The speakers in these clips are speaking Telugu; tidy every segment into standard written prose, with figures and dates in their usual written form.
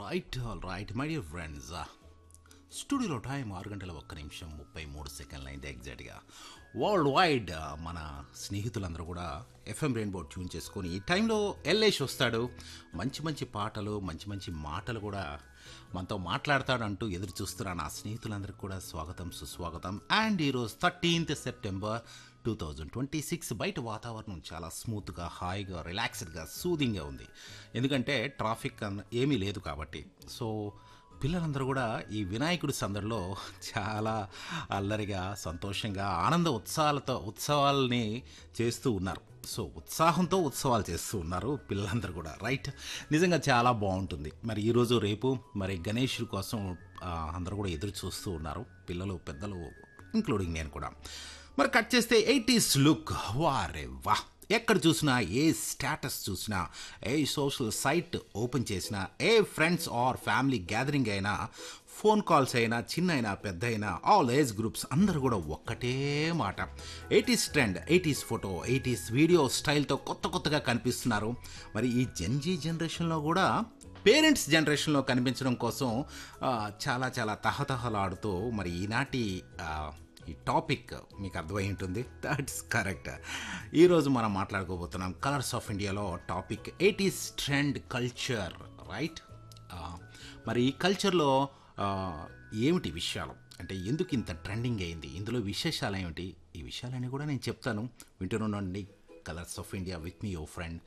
All right my dear friends, స్టూడియోలో టైం 6 గంటల 1 నిమిషం 33 సెకండ్లు అయింది ఎగ్జాక్ట్గా. వరల్డ్ వైడ్ మన స్నేహితులందరూ కూడా ఎఫ్ఎం రెయిన్బో ట్యూన్ చేసుకొని ఈ టైంలో ఎల్లేష్ వస్తాడు. మంచి మంచి పాటలు, మంచి మంచి మాటలు కూడా మనతో మాట్లాడతాడంటూ ఎదురు చూస్తున్న నా స్నేహితులందరికీ కూడా స్వాగతం, సుస్వాగతం. అండ్ ఈరోజు 13th సెప్టెంబర్ 2026. బయట వాతావరణం చాలా స్మూత్గా, హాయిగా, రిలాక్స్డ్గా, సూదింగ్గా ఉంది. ఎందుకంటే ట్రాఫిక్ ఏమీ లేదు కాబట్టి. సో పిల్లలందరూ కూడా ఈ వినాయకుడి సందడిలో చాలా అల్లరిగా, సంతోషంగా, ఆనంద ఉత్సవాల్ని చేస్తూ ఉన్నారు. సో ఉత్సాహంతో ఉత్సవాలు చేస్తూ ఉన్నారు పిల్లలందరూ కూడా, రైట్. నిజంగా చాలా బాగుంటుంది. మరి ఈరోజు రేపు మరి గణేషుడి కోసం అందరూ కూడా ఎదురు చూస్తూ ఉన్నారు, పిల్లలు, పెద్దలు, ఇంక్లూడింగ్ నేను కూడా. మరి కట్ చేస్తే 80s లుక్, వారే వా. ఎక్కడ చూసినా, ఏ స్టేటస్ చూసినా, ఏ సోషల్ సైట్ ఓపెన్ చేసినా, ఏ ఫ్రెండ్స్ ఆర్ ఫ్యామిలీ గ్యాదరింగ్ అయినా, ఫోన్ కాల్స్ అయినా, చిన్న అయినా పెద్ద అయినా, ఆల్ ఏజ్ గ్రూప్స్ అందరూ కూడా ఒక్కటే మాట. 80s trend, 80s photo, 80s video స్టైల్తో కొత్తగా కనిపిస్తున్నారు. మరి ఈ జెన్జీ జనరేషన్లో కూడా పేరెంట్స్ జనరేషన్లో కనిపించడం కోసం చాలా తహతహలాడుతూ మరి ఈనాటి ఈ టాపిక్ మీకు అర్థమై ఉంటుంది. That's correct. ఈరోజు మనం మాట్లాడుకోబోతున్నాం కలర్స్ ఆఫ్ ఇండియాలో topic 80s trend culture, right. మరి ఈ కల్చర్లో ఏమిటి విషయాలు అంటే, ఎందుకు ఇంత ట్రెండింగ్ అయింది, ఇందులో విశేషాలు ఏమిటి, ఈ విషయాలన్నీ కూడా నేను చెప్తాను. వింటున్నాండి colours of India with me your friend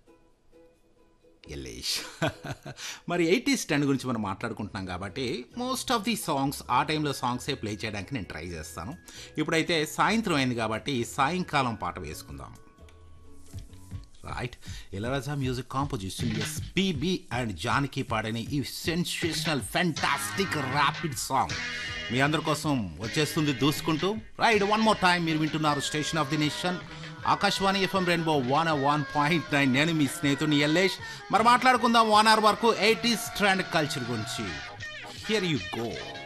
Yellesh. మరి 80s ట్రెండ్ గురించి మనం మాట్లాడుకుంటున్నాం కాబట్టి మోస్ట్ ఆఫ్ ది సాంగ్స్ ఆ టైంలో సాంగ్సే ప్లే చేయడానికి నేను ట్రై చేస్తాను. ఇప్పుడైతే సాయంత్రం అయింది కాబట్టి సాయంకాలం పాట వేసుకుందాం, right. Ilaiyaraaja music composition, SPB and Janaki పాడని ఈ సెన్సేషనల్ ఫ్యాంటాస్టిక్ ర్యాపిడ్ సాంగ్ మీ అందరి కోసం వచ్చేస్తుంది దూసుకుంటూ, రైట్. వన్ మోర్ టైం మీరు వింటున్నారు station of the nation, Akashvani FM rainbow 101.9. నేను మీ స్నేహితుడిని ఎల్లేష్. మరి మాట్లాడుకుందాం 1 hour వరకు 80s ట్రెండ్ కల్చర్ గురించి. Here you go.